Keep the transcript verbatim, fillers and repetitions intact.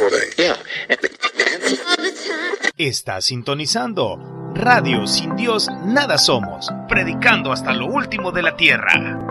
Está sintonizando Radio Sin Dios Nada Somos, predicando hasta lo último de la tierra.